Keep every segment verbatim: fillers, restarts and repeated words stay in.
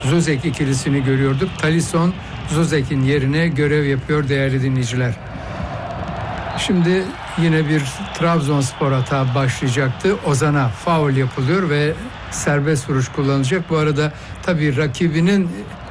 Zuzek ikilisini görüyorduk. Talisson Zuzek'in yerine görev yapıyor değerli dinleyiciler. Şimdi yine bir Trabzonspor hata başlayacaktı. Ozan'a faul yapılıyor ve serbest vuruş kullanılacak. Bu arada tabii rakibinin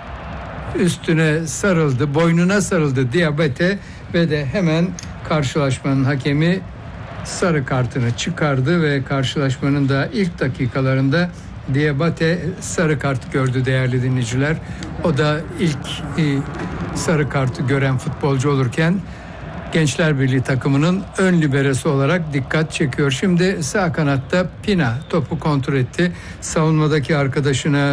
üstüne sarıldı, boynuna sarıldı Diabate ve de hemen karşılaşmanın hakemi sarı kartını çıkardı ve karşılaşmanın da ilk dakikalarında Diabate sarı kart gördü değerli dinleyiciler. O da ilk e, sarı kartı gören futbolcu olurken Gençler Birliği takımının ön liberosu olarak dikkat çekiyor. Şimdi sağ kanatta Pina topu kontrol etti. Savunmadaki arkadaşına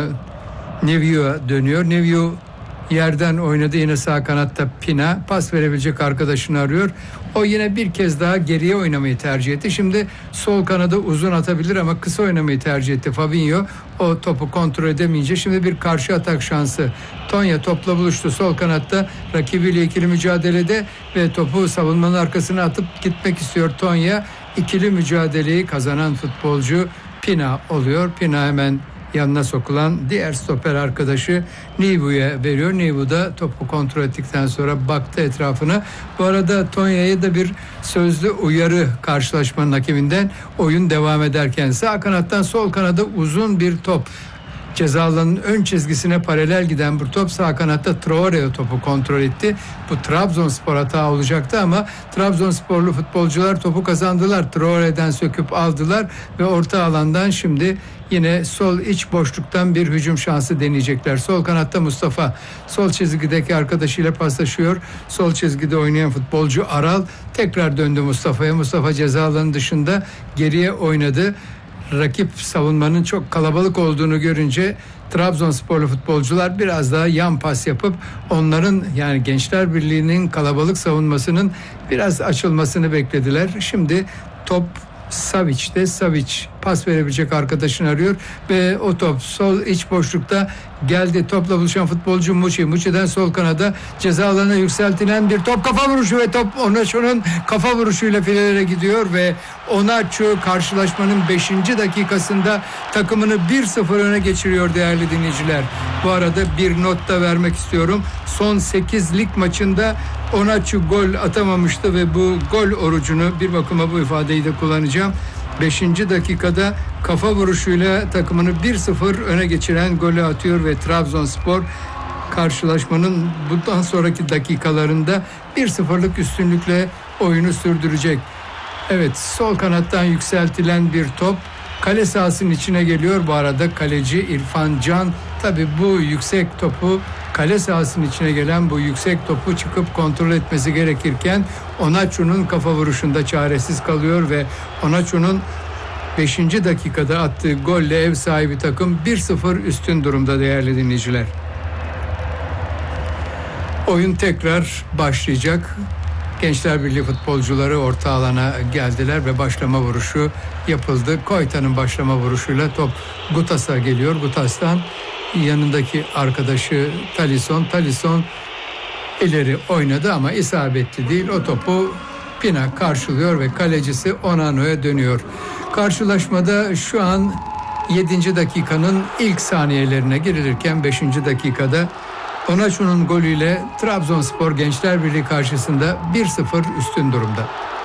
Nevio'ya dönüyor. Nevio yerden oynadı, yine sağ kanatta Pina pas verebilecek arkadaşını arıyor. O yine bir kez daha geriye oynamayı tercih etti. Şimdi sol kanada uzun atabilir ama kısa oynamayı tercih etti Fabinho. O topu kontrol edemeyince şimdi bir karşı atak şansı. Tonya topla buluştu sol kanatta rakibiyle ikili mücadelede ve topu savunmanın arkasına atıp gitmek istiyor Tonya. İkili mücadeleyi kazanan futbolcu Pina oluyor. Pina hemen yanına sokulan diğer stoper arkadaşı Nivu'ya veriyor. Nivu da topu kontrol ettikten sonra baktı etrafına. Bu arada Tonya'ya da bir sözlü uyarı karşılaşmanın hakeminden oyun devam ederken. Sağ kanattan sol kanada uzun bir top. Ceza alanının ön çizgisine paralel giden bu top sağ kanatta Traore topu kontrol etti. Bu Trabzonspor hata olacaktı ama Trabzonsporlu futbolcular topu kazandılar. Traore'den söküp aldılar ve orta alandan şimdi yine sol iç boşluktan bir hücum şansı deneyecekler. Sol kanatta Mustafa sol çizgideki arkadaşıyla paslaşıyor. Sol çizgide oynayan futbolcu Aral tekrar döndü Mustafa'ya. Mustafa ceza alanı dışında geriye oynadı. Rakip savunmanın çok kalabalık olduğunu görünce Trabzonsporlu futbolcular biraz daha yan pas yapıp onların, yani Gençler Birliği'nin kalabalık savunmasının biraz açılmasını beklediler. Şimdi top Savic'te. Savic pas verebilecek arkadaşını arıyor ve o top sol iç boşlukta geldi. Topla buluşan futbolcu Muçi. Muçi'den sol kanada ceza alanına yükseltilen bir top, kafa vuruşu ve top Onaçu'nun kafa vuruşuyla filelere gidiyor ve Onaçu karşılaşmanın beşinci dakikasında takımını bir sıfır öne geçiriyor değerli dinleyiciler. Bu arada bir not da vermek istiyorum. Son sekiz lig maçında Onaçu gol atamamıştı ve bu gol orucunu, bir bakıma bu ifadeyi de kullanacağım, beşinci dakikada kafa vuruşuyla takımını bir sıfır öne geçiren golü atıyor ve Trabzonspor karşılaşmanın bundan sonraki dakikalarında bir sıfırlık üstünlükle oyunu sürdürecek. Evet, sol kanattan yükseltilen bir top kale sahasının içine geliyor. Bu arada kaleci İrfan Can tabii bu yüksek topu, kale sahasının içine gelen bu yüksek topu çıkıp kontrol etmesi gerekirken Onaçu'nun kafa vuruşunda çaresiz kalıyor ve Onaçu'nun beşinci dakikada attığı golle ev sahibi takım bir sıfır üstün durumda değerli dinleyiciler. Oyun tekrar başlayacak. Gençler Birliği futbolcuları orta alana geldiler ve başlama vuruşu yapıldı. Koyta'nın başlama vuruşuyla top Gutas'a geliyor. Gutas'tan yanındaki arkadaşı Talisson. Talisson ileri oynadı ama isabetli değil. O topu Pina karşılıyor ve kalecisi Onano'ya dönüyor. Karşılaşmada şu an yedinci dakikanın ilk saniyelerine girilirken beşinci dakikada Onaçu'nun golüyle Trabzonspor Gençler Birliği karşısında bir sıfır üstün durumda.